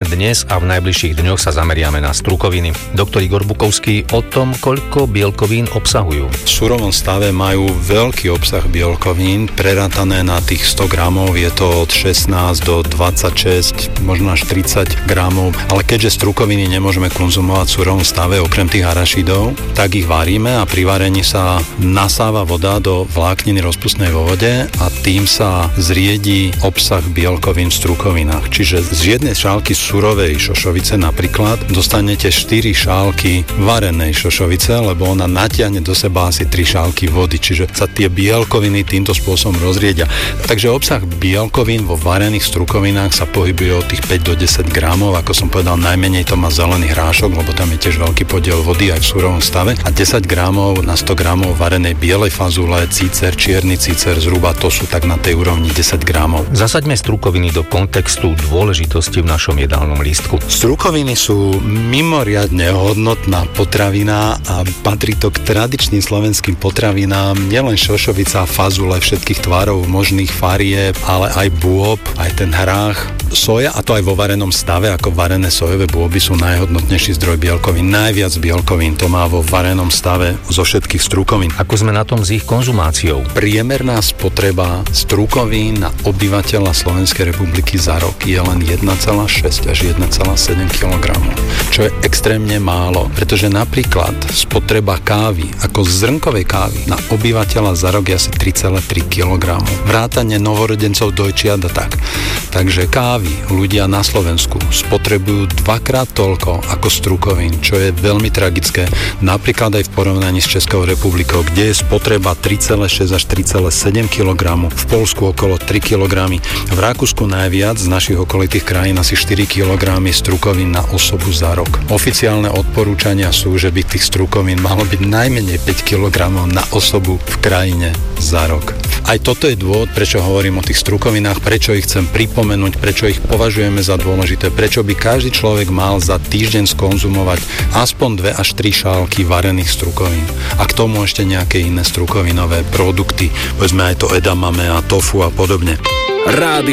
dnes a v najbližších dňoch sa zameriame na strukoviny. Doktor Igor Bukovský o tom, koľko bielkovín obsahujú. V surovom stave majú veľký obsah bielkovín, prerátané na tých 100 gramov, je to od 16 do 26, možno až 30 gramov, ale keďže strukoviny nemôžeme konzumovať v surovom stave, okrem tých arašidov, tak ich varíme a pri varení sa nasáva voda do vlákniny rozpustnej vo vode a tým sa zriedi obsah bielkovín v strukovinách. Čiže z jednej šálky surovej šošovice napríklad dostanete 4 šálky varenej šošovice, lebo ona natiahne do seba asi 3 šálky vody, čiže sa tie bielkoviny týmto spôsobom rozriedia. Takže obsah bielkovín vo varených strukovinách sa pohybuje od tých 5 do 10 gramov, ako som povedal, najmenej to má zelený hrášok, lebo tam je tiež veľký podiel vody aj v surovom stave a 10 gramov na 100 gramov varenej bielej fazule, cícer, čierny cícer, zhruba to sú tak na tej úrovni 10 gramov. Zasaďme strukoviny do kontextu dôležitosti v našom jedálnom lístku. Strukoviny sú mimoriadne hodnotná potravina a patrí to k tradičným slovenským potravinám, nielen šošovica, fazule všetkých tvarov, možných farieb, ale aj bôb, aj ten hrách, soja, a to aj vo varenom stave, ako varené sojové bôby sú najhodnotnejší zdroj bielkovín. Najviac bielkovín to má vo varenom stave zo všetkých strukovín. Ako sme na tom s ich konzumáciou? Priemerná spotreba strukovín na obyvateľa Slovenskej republiky za rok je len 1,6 až 1,7 kg, čo je extrémne málo, pretože napríklad spotreba kávy, ako zrnkovej kávy na obyvateľa za rok je asi 3,3 kg. Vrátane novorodencov, dojčiat a tak. Takže kávy ľudia na Slovensku spotrebujú 2-krát toľko ako strukovín, čo je veľmi tragické. Napríklad aj v porovnaní s Českou republikou, kde je spotreba 3,6 až 3,7 kg, v Poľsku okolo 3 kg, v Rakúsku najviac, z našich okolitých krajín asi 4 kg strukovín na osobu za rok. Oficiálne odporúčania sú, že by tých strukovín malo byť najmenej 5 kg na osobu v krajine za rok. Aj toto je dôvod, prečo hovorím o tých strukovinách, prečo ich chcem pripomenúť, prečo ich považujeme za dôležité, prečo by každý človek mal za týždeň skonzumovať aspoň 2 až 3 šálky varených strukovín. A k tomu ešte nejaké iné strukovinové produkty, povedzme aj to edamame a tofu a podobne.